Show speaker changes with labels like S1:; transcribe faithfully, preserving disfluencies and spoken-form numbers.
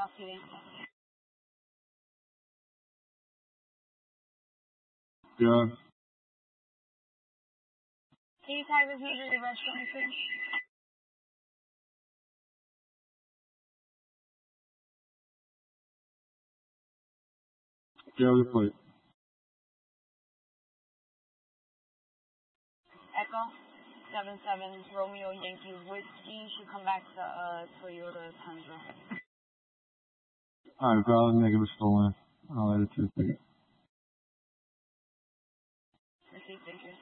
S1: Talk to you.
S2: Yeah.
S1: Can you type as usually restaurant too?
S2: Yeah, we play.
S1: Echo seven seven Romeo Yankee Whiskey should come back to uh Toyota Tundra.
S2: Alright, valid negative stolen. I'll add it to the ticket.
S1: Receive, thank you.